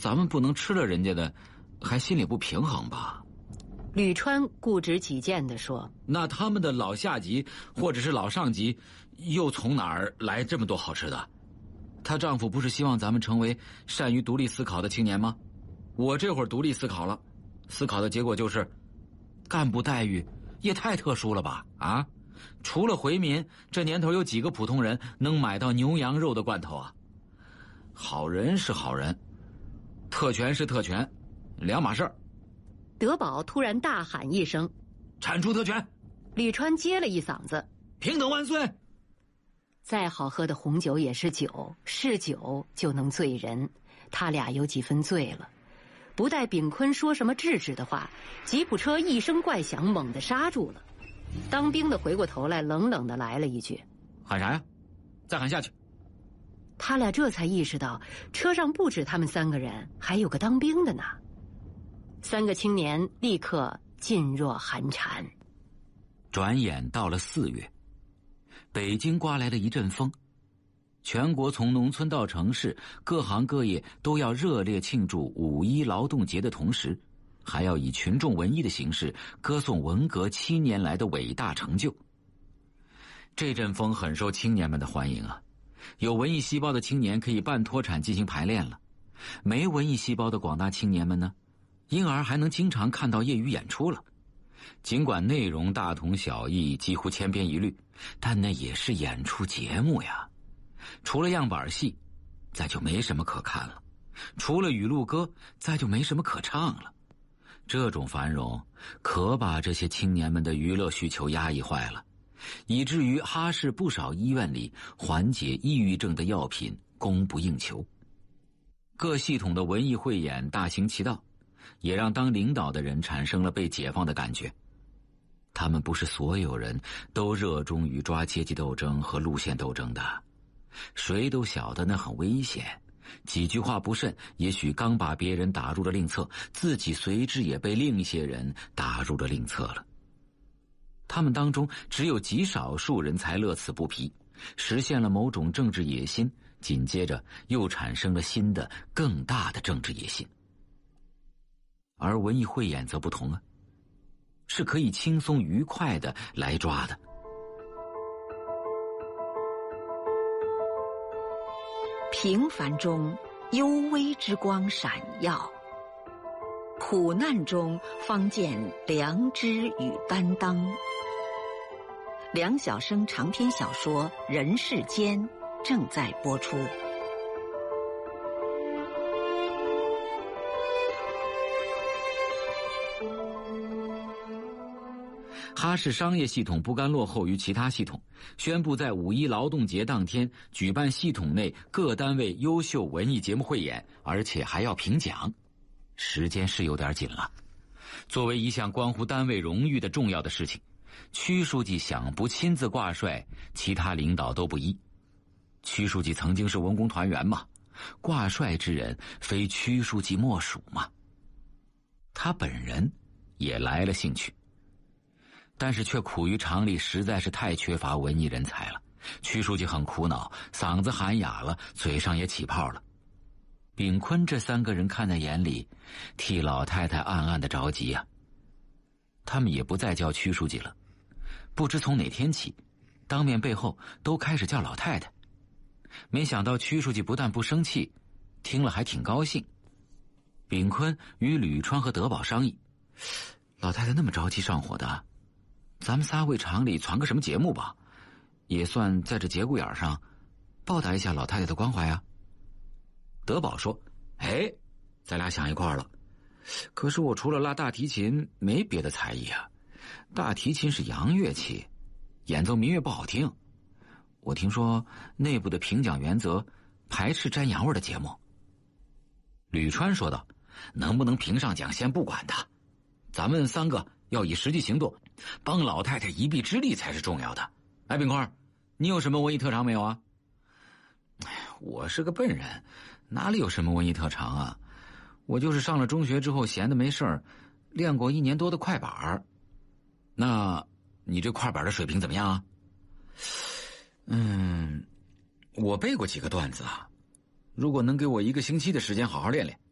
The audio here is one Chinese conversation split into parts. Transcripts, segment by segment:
咱们不能吃了人家的，还心里不平衡吧？ 吕川固执己见地说：“ 那他们的老下级或者是老上级，又从哪儿来这么多好吃的？她丈夫不是希望咱们成为善于独立思考的青年吗？我这会儿独立思考了，思考的结果就是，干部待遇也太特殊了吧？啊，除了回民，这年头有几个普通人能买到牛羊肉的罐头啊？好人是好人，特权是特权，两码事儿。” 德宝突然大喊一声：“ 铲除特权！” 吕川接了一嗓子：“ 平等万岁！” 再好喝的红酒也是酒，是酒就能醉人。他俩有几分醉了，不待秉坤说什么制止的话，吉普车一声怪响，猛地刹住了。当兵的回过头来，冷冷地来了一句：“ 喊啥呀？再喊下去！” 他俩这才意识到，车上不止他们3个人，还有个当兵的呢。3个青年立刻噤若寒蝉。 转眼到了4月，北京刮来了一阵风，全国从农村到城市，各行各业都要热烈庆祝5·1劳动节的同时，还要以群众文艺的形式歌颂文革7年来的伟大成就。这阵风很受青年们的欢迎啊，有文艺细胞的青年可以半脱产进行排练了，没文艺细胞的广大青年们呢，因而还能经常看到业余演出了。尽管内容大同小异，几乎千篇一律，但那也是演出节目呀。除了样板戏，再就没什么可看了；除了语录歌，再就没什么可唱了。这种繁荣可把这些青年们的娱乐需求压抑坏了，以至于哈市不少医院里缓解抑郁症的药品供不应求。各系统的文艺汇演大行其道，也让当领导的人产生了被解放的感觉。他们不是所有人都热衷于抓阶级斗争和路线斗争的，谁都晓得那很危险，几句话不慎，也许刚把别人打入了另册，自己随之也被另一些人打入了另册了。他们当中只有极少数人才乐此不疲，实现了某种政治野心，紧接着又产生了新的更大的政治野心。而文艺汇演则不同啊，是可以轻松愉快的来抓的。 平凡中幽微之光闪耀，苦难中方见良知与担当。梁晓声长篇小说《人世间》正在播出。 哈市商业系统不甘落后于其他系统，宣布在5·1劳动节当天举办系统内各单位优秀文艺节目汇演，而且还要评奖。时间是有点紧了，作为一项关乎单位荣誉的重要的事情，区书记想不亲自挂帅，其他领导都不依。区书记曾经是文工团员嘛，挂帅之人非区书记莫属嘛。他本人也来了兴趣，但是却苦于厂里实在是太缺乏文艺人才了。区书记很苦恼，嗓子喊哑了，嘴上也起泡了。秉坤这3个人看在眼里，替老太太暗暗的着急啊。他们也不再叫区书记了，不知从哪天起，当面背后都开始叫老太太。没想到区书记不但不生气，听了还挺高兴。秉坤与吕川和德宝商议，老太太那么着急上火的，咱们仨为厂里传个什么节目吧，也算在这节骨眼上报答一下老太太的关怀啊。德宝说：“哎，咱俩想一块了。可是我除了拉大提琴没别的才艺啊，大提琴是洋乐器，演奏民乐不好听。我听说内部的评奖原则排斥沾洋味的节目。”吕川说道：“能不能评上奖先不管他，咱们3个要以实际行动帮老太太一臂之力才是重要的。哎，秉坤，你有什么文艺特长没有啊？”“我是个笨人，哪里有什么文艺特长啊？我就是上了中学之后闲得没事儿，练过1年多的快板。那你这快板的水平怎么样啊？”“我背过几个段子啊，如果能给我1个星期的时间好好练练，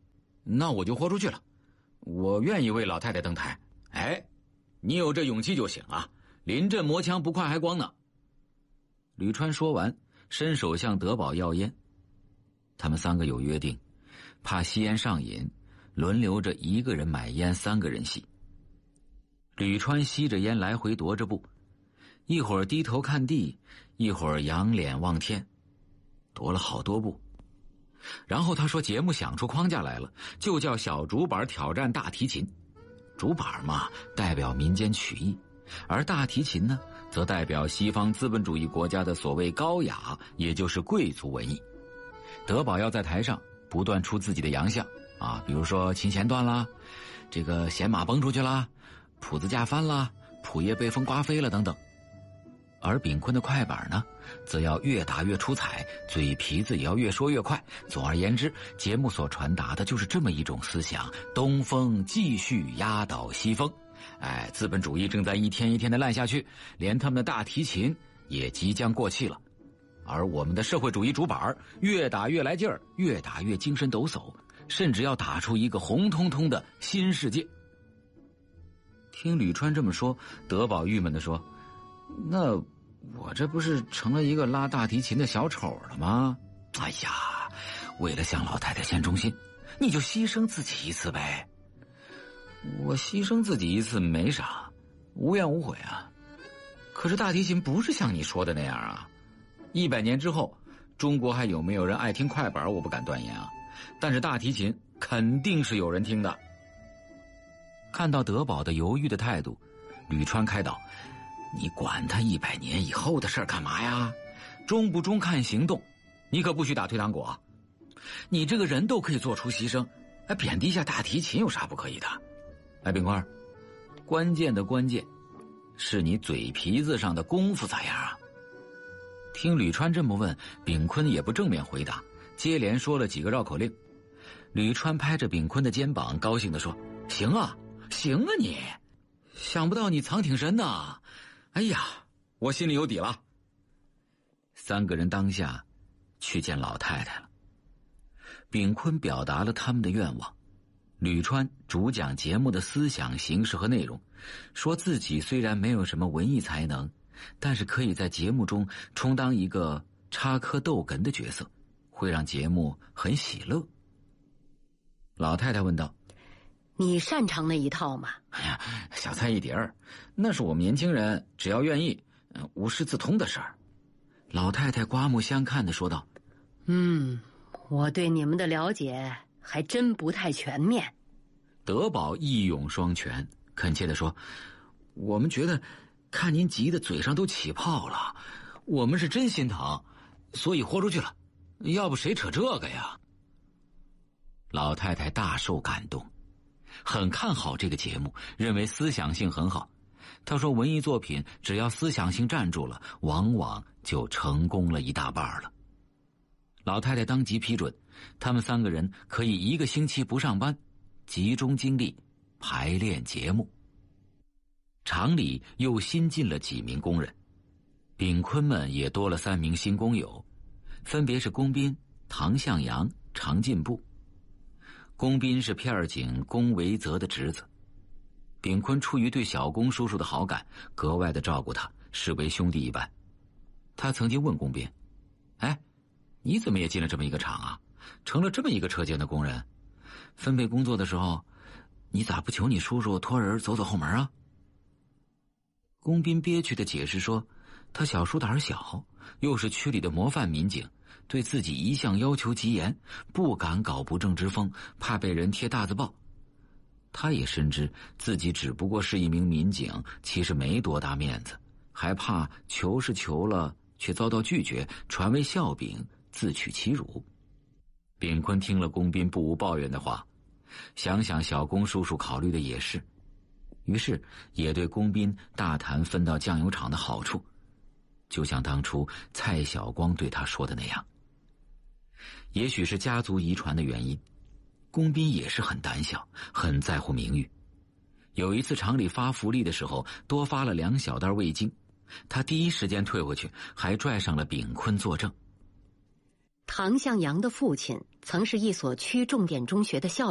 那我就豁出去了，我愿意为老太太登台。哎，你有这勇气就行啊，临阵磨枪不快还光呢。吕川说完，伸手向德宝要烟。他们3个有约定，怕吸烟上瘾，轮流着1个人买烟，3个人吸。吕川吸着烟来回踱着步，一会儿低头看地，一会儿仰脸望天，踱了好多步。然后他说节目想出框架来了，就叫小竹板挑战大提琴。竹板嘛，代表民间曲艺，而大提琴呢，则代表西方资本主义国家的所谓高雅，也就是贵族文艺。德宝要在台上不断出自己的洋相啊，比如说琴弦断啦，这个弦马崩出去啦，谱子架翻啦，谱叶被风刮飞了等等。而炳坤的快板呢，则要越打越出彩，嘴皮子也要越说越快。总而言之，节目所传达的就是这么一种思想：东风继续压倒西风。资本主义正在一天一天的烂下去，连他们的大提琴也即将过气了。而我们的社会主义竹板越打越来劲儿，越打越精神抖擞，甚至要打出一个红彤彤的新世界。听吕川这么说，德宝郁闷地说：那我这不是成了一个拉大提琴的小丑了吗？哎呀，为了向老太太献忠心，你就牺牲自己一次呗。我牺牲自己一次没啥，无怨无悔啊。可是大提琴不是像你说的那样啊。100年之后，中国还有没有人爱听快板，我不敢断言啊。但是大提琴肯定是有人听的。看到德宝的犹豫的态度，吕川开导：你管他100年以后的事儿干嘛呀？忠不忠看行动，你可不许打退堂鼓。你这个人都可以做出牺牲，贬低一下大提琴有啥不可以的？炳坤，关键的关键是你嘴皮子上的功夫咋样啊？听吕川这么问，炳坤也不正面回答，接连说了几个绕口令。吕川拍着炳坤的肩膀，高兴地说：行啊，行啊你，想不到你藏挺深呐。哎呀，我心里有底了。3个人当下去见老太太了。炳坤表达了他们的愿望，吕川主讲节目的思想、形式和内容，说自己虽然没有什么文艺才能，但是可以在节目中充当一个插科逗哏的角色，会让节目很喜乐。老太太问道： 你擅长那一套吗？ 哎呀，小菜一碟儿，那是我们年轻人只要愿意无师自通的事儿。老太太刮目相看地说道： 我对你们的了解还真不太全面。 德宝一涌双全，恳切地说：我们觉得看您急得嘴上都起泡了，我们是真心疼，所以豁出去了，要不谁扯这个呀？老太太大受感动，很看好这个节目，认为思想性很好。她说文艺作品只要思想性站住了，往往就成功了一大半了。老太太当即批准，他们3个人可以1个星期不上班，集中精力排练节目。厂里又新进了几名工人，炳坤们也多了3名新工友，分别是龚斌、唐向阳、常进步。龚斌是片儿警龚维泽的侄子，炳坤出于对小龚叔叔的好感，格外的照顾他，视为兄弟一般。他曾经问龚斌：你怎么也进了这么一个厂啊？成了这么一个车间的工人，分配工作的时候，你咋不求你叔叔托人走走后门啊？龚斌憋屈地解释说，他小叔胆小，又是区里的模范民警，对自己一向要求极严，不敢搞不正之风，怕被人贴大字报。他也深知自己只不过是一名民警，其实没多大面子，还怕求是求了却遭到拒绝，传为笑柄，自取其辱。炳坤听了龚斌不无抱怨的话，想想小龚叔叔考虑的也是，于是也对龚斌大谈分到酱油厂的好处，就像当初蔡晓光对他说的那样。也许是家族遗传的原因，龚斌也是很胆小，很在乎名誉。有一次厂里发福利的时候，多发了2小袋味精，他第一时间退回去，还拽上了炳坤作证。 唐向阳的父亲曾是一所区重点中学的校